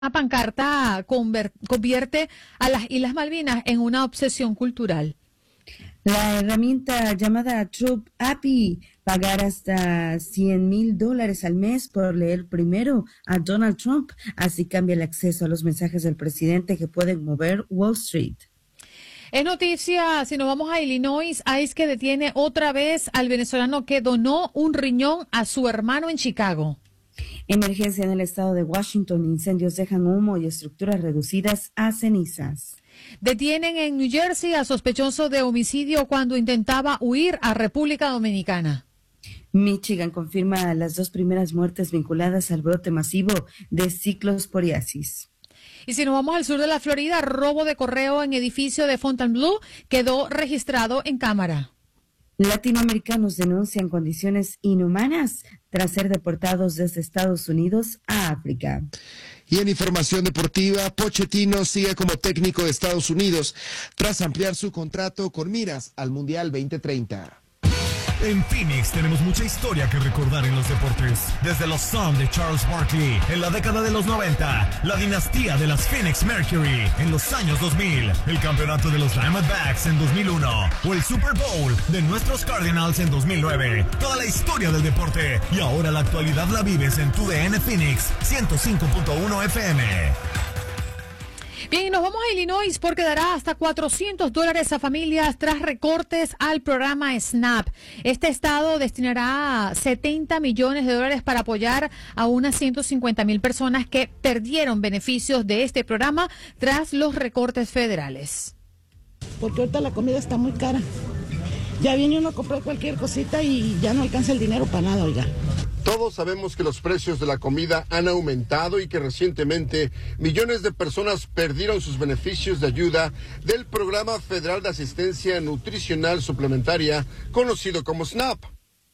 La pancarta convierte a las Islas Malvinas en una obsesión cultural. La herramienta llamada Trump API, pagar hasta $100,000 al mes por leer primero a Donald Trump, así cambia el acceso a los mensajes del presidente que pueden mover Wall Street. Es noticia, si nos vamos a Illinois, ICE que detiene otra vez al venezolano que donó un riñón a su hermano en Chicago. Emergencia en el estado de Washington, incendios dejan humo y estructuras reducidas a cenizas. Detienen en New Jersey a sospechoso de homicidio cuando intentaba huir a República Dominicana. Michigan confirma las 2 primeras muertes vinculadas al brote masivo de ciclosporiasis. Y si nos vamos al sur de la Florida, robo de correo en edificio de Fontainebleau quedó registrado en cámara. Latinoamericanos denuncian condiciones inhumanas tras ser deportados desde Estados Unidos a África. Y en información deportiva, Pochettino sigue como técnico de Estados Unidos tras ampliar su contrato con miras al Mundial 2030. En Phoenix tenemos mucha historia que recordar en los deportes. Desde los Suns de Charles Barkley en la década de los 90, la dinastía de las Phoenix Mercury en los años 2000, el campeonato de los Diamondbacks en 2001 o el Super Bowl de nuestros Cardinals en 2009. Toda la historia del deporte y ahora la actualidad la vives en tu DN Phoenix 105.1 FM. Bien, y nos vamos a Illinois porque dará hasta $400 a familias tras recortes al programa SNAP. Este estado destinará $70 millones para apoyar a unas 150,000 personas que perdieron beneficios de este programa tras los recortes federales. Porque ahorita la comida está muy cara. Ya viene uno a comprar cualquier cosita y ya no alcanza el dinero para nada, oiga. Todos sabemos que los precios de la comida han aumentado y que recientemente millones de personas perdieron sus beneficios de ayuda del Programa Federal de Asistencia Nutricional Suplementaria, conocido como SNAP.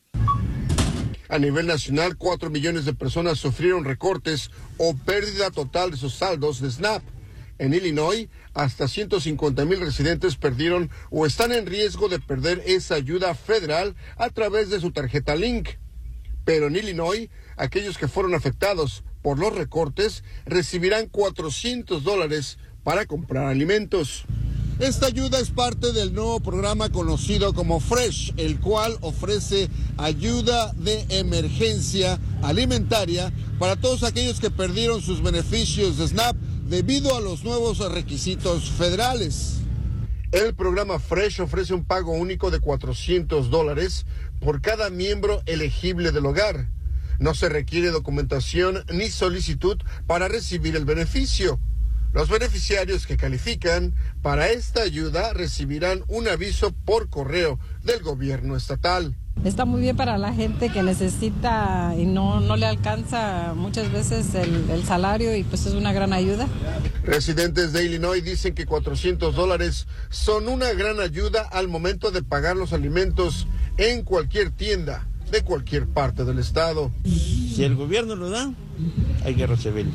A nivel nacional, 4 millones de personas sufrieron recortes o pérdida total de sus saldos de SNAP. En Illinois, hasta 150,000 residentes perdieron o están en riesgo de perder esa ayuda federal a través de su tarjeta Link. Pero en Illinois, aquellos que fueron afectados por los recortes recibirán $400 para comprar alimentos. Esta ayuda es parte del nuevo programa conocido como Fresh, el cual ofrece ayuda de emergencia alimentaria para todos aquellos que perdieron sus beneficios de SNAP debido a los nuevos requisitos federales. El programa Fresh ofrece un pago único de $400 por cada miembro elegible del hogar. No se requiere documentación ni solicitud para recibir el beneficio. Los beneficiarios que califican para esta ayuda recibirán un aviso por correo del gobierno estatal. Está muy bien para la gente que necesita y no le alcanza muchas veces el salario y pues es una gran ayuda. Residentes de Illinois dicen que $400 son una gran ayuda al momento de pagar los alimentos en cualquier tienda de cualquier parte del estado. Si el gobierno lo da, hay que recibirlo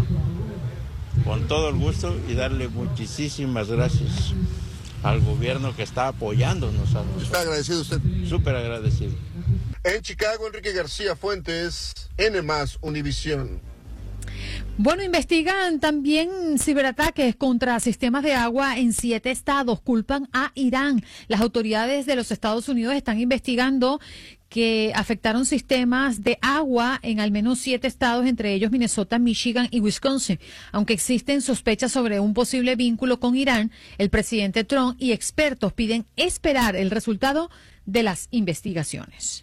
con todo el gusto y darle muchísimas gracias al gobierno que está apoyándonos a nosotros. ¿Está agradecido usted? Súper agradecido. En Chicago, Enrique García Fuentes, N+ Univisión. Bueno, investigan también ciberataques contra sistemas de agua en 7 estados. Culpan a Irán. Las autoridades de los Estados Unidos están investigando que afectaron sistemas de agua en al menos 7 estados, entre ellos Minnesota, Michigan y Wisconsin. Aunque existen sospechas sobre un posible vínculo con Irán, el presidente Trump y expertos piden esperar el resultado de las investigaciones.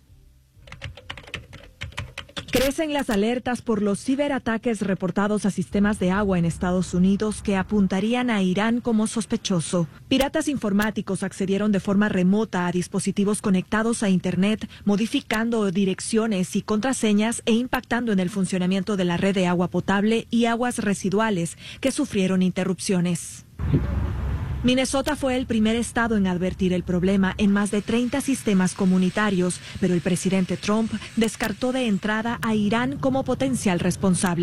Crecen las alertas por los ciberataques reportados a sistemas de agua en Estados Unidos que apuntarían a Irán como sospechoso. Piratas informáticos accedieron de forma remota a dispositivos conectados a Internet, modificando direcciones y contraseñas e impactando en el funcionamiento de la red de agua potable y aguas residuales, que sufrieron interrupciones. Minnesota fue el primer estado en advertir el problema en más de 30 sistemas comunitarios, pero el presidente Trump descartó de entrada a Irán como potencial responsable.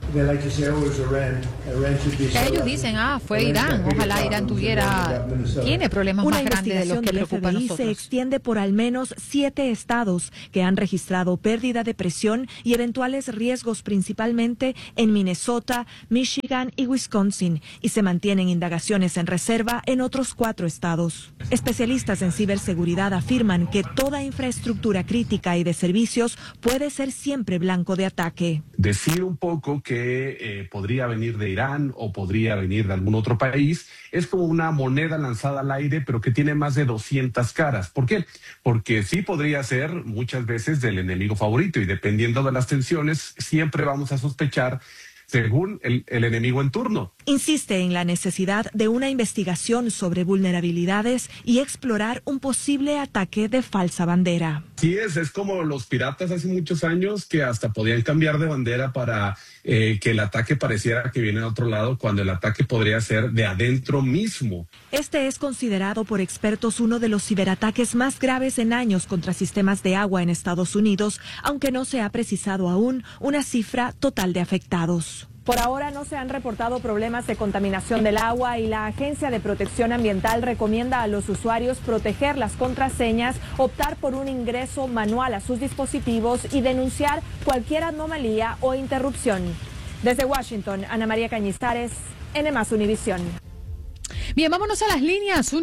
Ellos dicen, fue Irán, ojalá Irán tiene problemas más grandes de los que preocupan a nosotros. Se extiende por al menos 7 estados que han registrado pérdida de presión y eventuales riesgos, principalmente en Minnesota, Michigan y Wisconsin, y se mantienen indagaciones en reserva en otros 4 estados. Especialistas en ciberseguridad afirman que toda infraestructura crítica y de servicios puede ser siempre blanco de ataque. Decir un poco que podría venir de Irán o podría venir de algún otro país es como una moneda lanzada al aire, pero que tiene más de 200 caras. ¿Por qué? Porque sí podría ser muchas veces del enemigo favorito, y dependiendo de las tensiones siempre vamos a sospechar según el enemigo en turno. Insiste en la necesidad de una investigación sobre vulnerabilidades y explorar un posible ataque de falsa bandera. Sí, es como los piratas hace muchos años, que hasta podían cambiar de bandera para que el ataque pareciera que viene de otro lado, cuando el ataque podría ser de adentro mismo. Este es considerado por expertos uno de los ciberataques más graves en años contra sistemas de agua en Estados Unidos, aunque no se ha precisado aún una cifra total de afectados. Por ahora no se han reportado problemas de contaminación del agua y la Agencia de Protección Ambiental recomienda a los usuarios proteger las contraseñas, optar por un ingreso manual a sus dispositivos y denunciar cualquier anomalía o interrupción. Desde Washington, Ana María Cañizares, N+ Univisión. Bien, vámonos a las líneas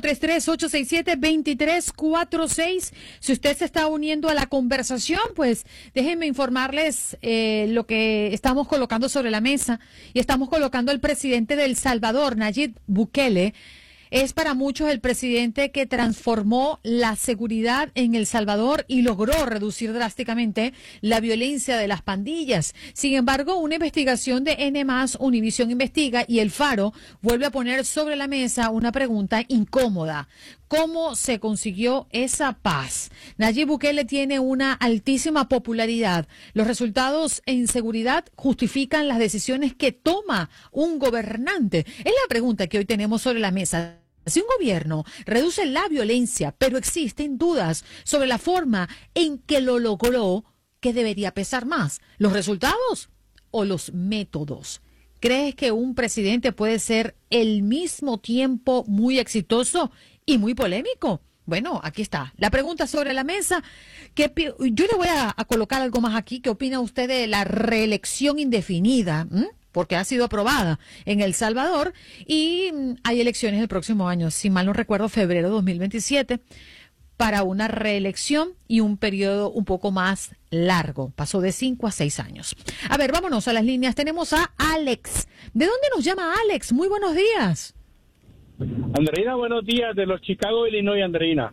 1-833-867-2346. Si usted se está uniendo a la conversación, pues déjenme informarles lo que estamos colocando sobre la mesa. Y estamos colocando al presidente de El Salvador, Nayib Bukele. Es para muchos el presidente que transformó la seguridad en El Salvador y logró reducir drásticamente la violencia de las pandillas. Sin embargo, una investigación de N+, Univisión Investiga y El Faro vuelve a poner sobre la mesa una pregunta incómoda. ¿Cómo se consiguió esa paz? Nayib Bukele tiene una altísima popularidad. Los resultados en seguridad justifican las decisiones que toma un gobernante. Es la pregunta que hoy tenemos sobre la mesa. Si un gobierno reduce la violencia, pero existen dudas sobre la forma en que lo logró, ¿qué debería pesar más? ¿Los resultados o los métodos? ¿Crees que un presidente puede ser al mismo tiempo muy exitoso y muy polémico? Bueno, aquí está la pregunta sobre la mesa. Yo le voy a colocar algo más aquí. ¿Qué opina usted de la reelección indefinida? Porque ha sido aprobada en El Salvador y hay elecciones el próximo año, si mal no recuerdo, febrero de 2027, para una reelección y un periodo un poco más largo. Pasó de 5 a 6 años. A ver, vámonos a las líneas. Tenemos a Alex. ¿De dónde nos llama Alex? Muy buenos días. Andreina, buenos días, de los Chicago, Illinois, Andreina.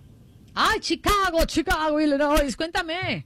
Chicago, Illinois, cuéntame.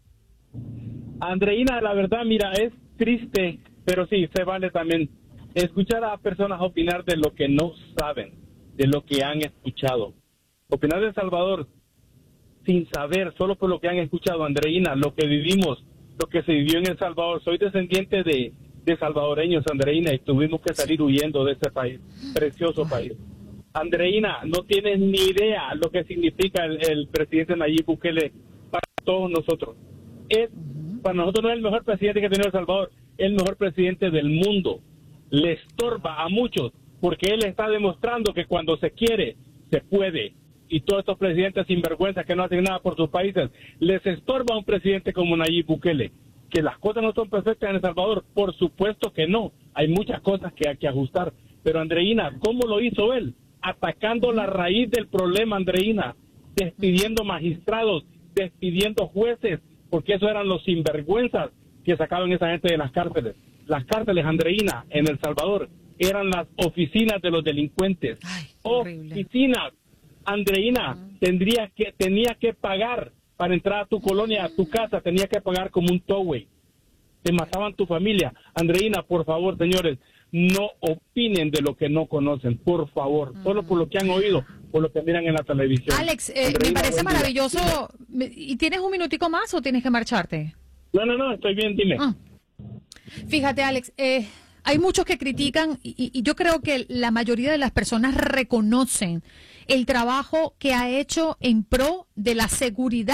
Andreina, la verdad, mira, es triste, pero sí, se vale también escuchar a personas opinar de lo que no saben, de lo que han escuchado. Opinar de El Salvador sin saber, solo por lo que han escuchado, Andreina, lo que vivimos, lo que se vivió en El Salvador. Soy descendiente de salvadoreños, Andreina, y tuvimos que salir huyendo de ese país, precioso país. Andreina, no tienes ni idea lo que significa el presidente Nayib Bukele para todos nosotros. Para nosotros no es el mejor presidente que ha tenido El Salvador, es el mejor presidente del mundo. Le estorba a muchos, porque él está demostrando que cuando se quiere, se puede. Y todos estos presidentes sinvergüenza que no hacen nada por sus países, les estorba a un presidente como Nayib Bukele. Que las cosas no son perfectas en El Salvador, por supuesto que no. Hay muchas cosas que hay que ajustar. Pero, Andreina, ¿cómo lo hizo él? Atacando la raíz del problema, Andreina. Despidiendo magistrados, despidiendo jueces, porque esos eran los sinvergüenzas que sacaban esa gente de las cárceles. Las cárceles, Andreina, en El Salvador, eran las oficinas de los delincuentes. Oficinas. Andreina, tenía que pagar para entrar a tu colonia, a tu casa, tenía que pagar como un towaway. Te mataban tu familia. Andreina, por favor, señores, no opinen de lo que no conocen, por favor. Solo por lo que han oído, por lo que miran en la televisión. Alex, Andreina, me parece maravilloso. ¿Y tienes un minutico más o tienes que marcharte? No, estoy bien, dime. Fíjate, Alex, hay muchos que critican y yo creo que la mayoría de las personas reconocen el trabajo que ha hecho en pro de la seguridad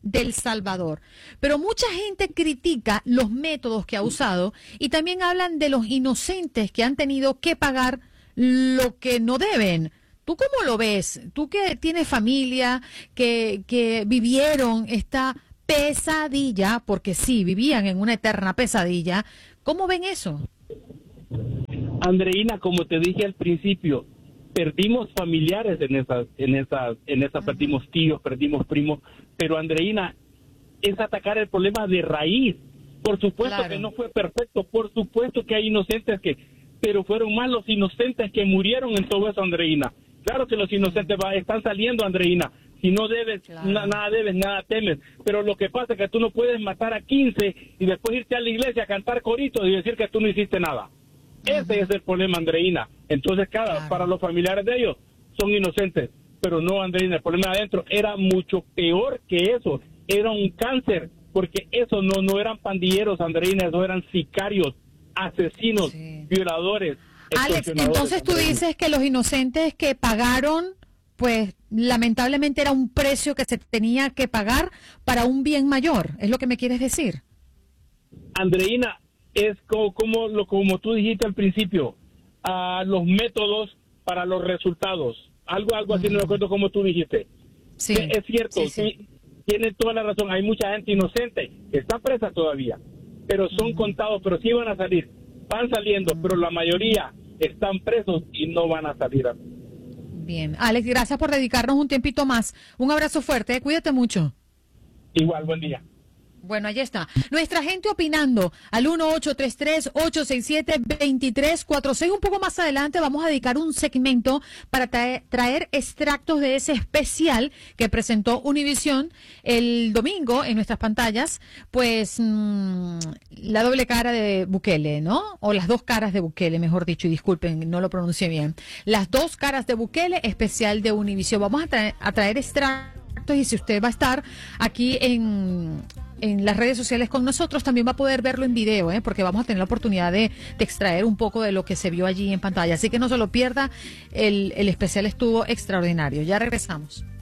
del Salvador. Pero mucha gente critica los métodos que ha usado y también hablan de los inocentes que han tenido que pagar lo que no deben. ¿Tú cómo lo ves? Tú que tienes familia, que vivieron esta pesadilla, porque sí, vivían en una eterna pesadilla, ¿cómo ven eso? Andreina, como te dije al principio, perdimos familiares en esa perdimos tíos, perdimos primos, pero Andreina, es atacar el problema de raíz. Por supuesto que no fue perfecto, por supuesto que hay inocentes pero fueron más los inocentes que murieron en todo eso, Andreina. Claro que los inocentes están saliendo, Andreina. Si no debes, nada debes, nada temes. Pero lo que pasa es que tú no puedes matar a 15 y después irte a la iglesia a cantar coritos y decir que tú no hiciste nada. Ese es el problema, Andreina. Entonces, para los familiares de ellos, son inocentes. Pero no, Andreina, el problema de adentro era mucho peor que eso. Era un cáncer, porque eso no eran pandilleros, Andreina, eso eran sicarios, asesinos, violadores. Alex, entonces tú dices que los inocentes que pagaron, pues lamentablemente era un precio que se tenía que pagar para un bien mayor, ¿es lo que me quieres decir? Andreina, es como tú dijiste al principio, los métodos para los resultados, algo así, no me acuerdo como tú dijiste. Sí, es cierto, sí, tienes toda la razón, hay mucha gente inocente que está presa todavía, pero son contados, pero sí van a salir, van saliendo, pero la mayoría están presos y no van a salir. Bien, Alex, gracias por dedicarnos un tiempito más. Un abrazo fuerte, cuídate mucho. Igual, buen día. Bueno, allí está. Nuestra gente opinando al 1-833-867-2346. Un poco más adelante vamos a dedicar un segmento para traer extractos de ese especial que presentó Univisión el domingo en nuestras pantallas. Pues la doble cara de Bukele, ¿no? O las dos caras de Bukele, mejor dicho, y disculpen, no lo pronuncié bien. Las dos caras de Bukele, especial de Univisión. Vamos a traer extractos y si usted va a estar aquí en las redes sociales con nosotros, también va a poder verlo en video, porque vamos a tener la oportunidad de extraer un poco de lo que se vio allí en pantalla. Así que no se lo pierda, el especial estuvo extraordinario. Ya regresamos.